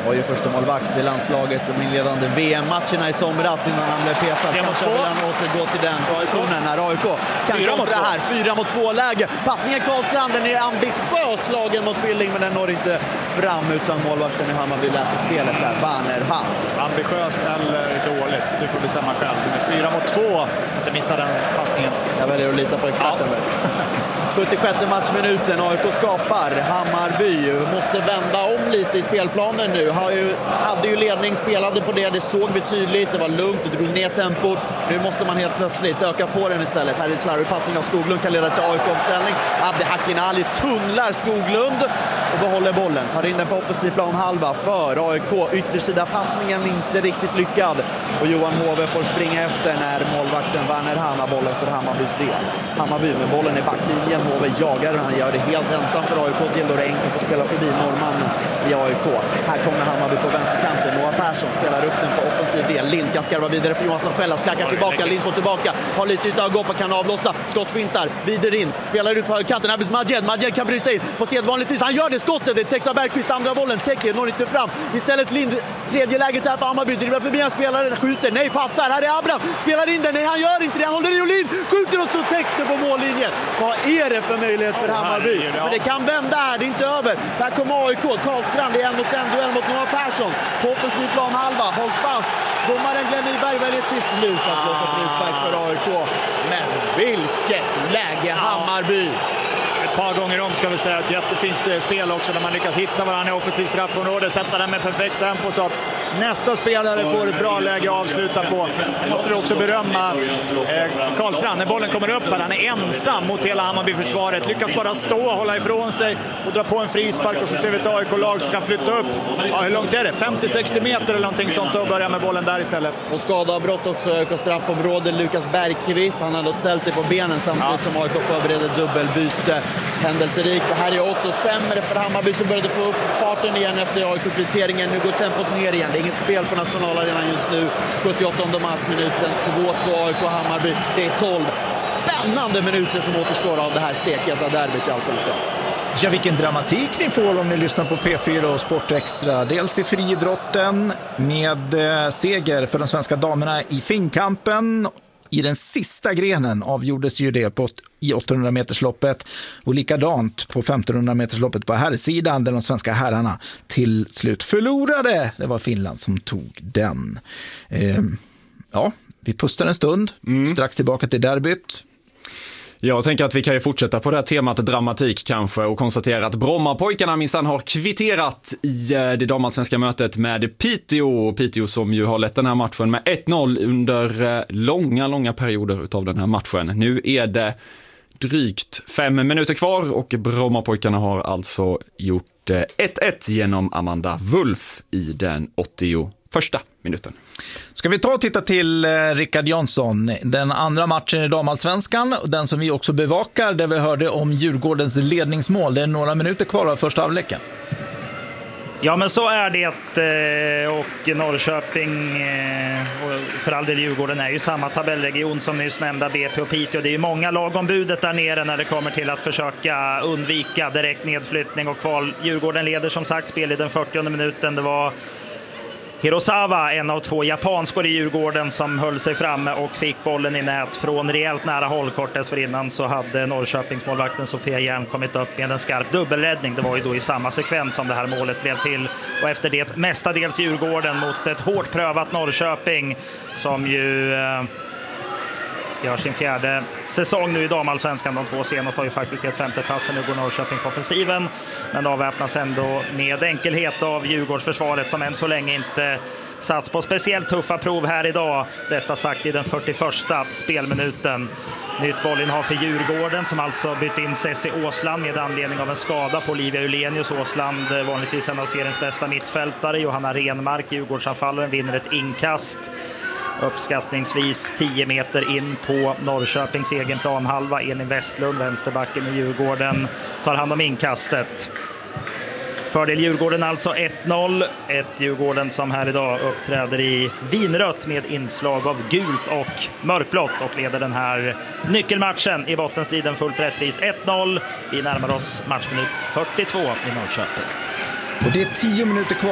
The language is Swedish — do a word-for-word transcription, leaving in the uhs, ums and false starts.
var ju första målvakt i landslaget de inledande V M-matcherna i somras innan han blev petad. Kanske vill han återgå till den positionen när A I K kan kontra här. Fyra mot två läge. Passningen Karlstrand, den är ambitiös slagen mot Filling, men den når inte fram utan målvakten i Hammarby läser spelet där. Werner Ham. Ambitiös eller dåligt? Du får bestämma själv. Fyra mot två. Inte missa den passningen. Jag väljer att lita på experten. Ja. sjuttiosjätte matchminuten, A I K skapar. Hammarby måste vända om lite i spelplanen nu. Har ju, hade ju ledning, spelade på det, det såg vi tydligt. Det var lugnt, det drog ner tempot. Nu måste man helt plötsligt öka på den istället. Här är ett slarvig passning av Skoglund, kan leda till A I K-omställning. Abdi Hakinali tunnlar Skoglund och behåller bollen. Tar in den på offensiv plan halva för A I K. Yttersida passningen inte riktigt lyckad. Och Johan Hove får springa efter när målvakten Werner Ham har bollen för Hammarbys del. Hammarby med bollen i backlinjen. Hove jagar, han gör det helt ensam för A I K. Till då är det enkelt att spela förbi norrmannen i A I K. Här kommer Hammarby på vänsterkanten. Noah Persson spelar upp den på offensiv del. Lind kan skarva vidare för Johansson själv. Klackar tillbaka, Lind får tillbaka. Har lite yta att gå på, kan avlossa. Skottfintar, vidare in. Spelar ut på högerkanten. Här finns Majed. Majed kan bryta in på sedvanligt vis. Han gör det skottet. Det täcks av Bergqvist, andra bollen. Täcker, når inte fram. Istället Lind, tredje läget här för Hammarby. Dribblar förbi en spelare, skjuter. Nej, passar. Här är Abraham. Spelar in den. Nej, han gör inte det. Han håller i och Lind. Skjuter och så texten på mållinjen. Vad är det för möjlighet för Hammarby? Men det kan vända här, det är inte över. Här kommer A I K, Karlstrand i en mot en duell mot Noah Persson. På offensiv plan halva, hålls fast. Domaren Glenn Nyberg väljer till slut att blåsa frispark för A I K. Men vilket läge Hammarby! Ett par gånger om ska vi säga ett jättefint spel också när man lyckas hitta varandra i offensivt straffområde, sätta den med perfekt tempo så att nästa spelare får ett bra läge att avsluta på. Det måste vi också berömma eh, Karlstrand när bollen kommer upp här. Han är ensam mot hela Hammarby-försvaret. Lyckas bara stå och hålla ifrån sig och dra på en frispark och så ser vi ett A I K-lag som kan flytta upp. Ja, hur långt är det? femtio sextio meter eller någonting sånt och börja med bollen där istället. Och skadeavbrott också A I K straffområde. Lukas Bergqvist, han hade ställt sig på benen samtidigt ja. som A I K förbereder dubbelbyte. Händelserikt. Det här är också sämre för Hammarby som började få upp farten igen efter A I K-kvitteringen. Nu går tempot ner igen. Det är inget spel på nationalarenan just nu. sjuttioåttonde matchminuten. två två A I K Hammarby. Det är tolv spännande minuter som återstår av det här stekheta derbyt i Allsvenskan. Ja, vilken dramatik ni får om ni lyssnar på P fyra och Sportextra. Dels i friidrotten med eh, seger för de svenska damerna i finkampen. I den sista grenen avgjordes ju det på, i åttahundra metersloppet och likadant på femtonhundra metersloppet på herrsidan där de svenska herrarna till slut förlorade. Det var Finland som tog den. Eh, ja, vi pustar en stund, mm. strax tillbaka till derbyt. Jag tänker att vi kan ju fortsätta på det här temat dramatik kanske och konstatera att Brommapojkarna minsann har kvitterat i det damallsvenska mötet med Piteå. Piteå som ju har lett den här matchen med ett noll under långa, långa perioder utav den här matchen. Nu är det drygt fem minuter kvar och Brommapojkarna har alltså gjort ett ett genom Amanda Wulf i den åttioförsta minuten. Ska vi ta och titta till eh, Rickard Jansson, den andra matchen i damallsvenskan, den som vi också bevakar, där vi hörde om Djurgårdens ledningsmål. Det är några minuter kvar av första halvleken. Ja, men så är det, och Norrköping och för all del Djurgården är ju samma tabellregion som nyss nämnda B P och Piteå. Det är ju många lag om budet där nere när det kommer till att försöka undvika direkt nedflyttning och kval. Djurgården leder som sagt spel i den fyrtionde minuten. Det var Hirosawa, en av två japanskor i Djurgården, som höll sig framme och fick bollen i nät från rejält nära håll. Kort dessförinnan så hade Norrköpingsmålvakten Sofia Järn kommit upp med en skarp dubbelräddning. Det var ju då i samma sekvens som det här målet blev till. Och efter det mestadels Djurgården mot ett hårt prövat Norrköping som ju eh, gör sin fjärde säsong nu i damallsvenskan. De två senaste har ju faktiskt gett femteplatsen. Nu går Norrköping på offensiven, men avväpnas ändå med enkelhet av Djurgårdsförsvaret som än så länge inte sats på speciellt tuffa prov här idag. Detta sagt i den fyrtioförsta spelminuten. Nytt bollinnehav för Djurgården som alltså bytt in Cessi Åsland med anledning av en skada på Olivia Ulenius. Åsland, vanligtvis en av seriens bästa mittfältare. Johanna Renmark, Djurgårdsanfallaren, vinner ett inkast uppskattningsvis tio meter in på Norrköpings egen planhalva. Elin Westlund, vänsterbacken i Djurgården, tar hand om inkastet. Fördel Djurgården alltså ett noll. Ett Djurgården som här idag uppträder i vinrött med inslag av gult och mörkblått och leder den här nyckelmatchen i bottenstriden fullt rättvist ett noll. Vi närmar oss matchminut fyrtiotvå i Norrköping. Och det är tio minuter kvar